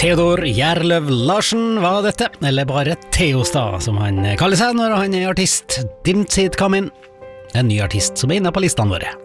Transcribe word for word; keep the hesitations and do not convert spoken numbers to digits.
Theodor Gjerløv Larsen var dette, eller bare Theostad som han kaller seg når han er artist. Didn't see it come in. En ny artist som er inne på listene våre.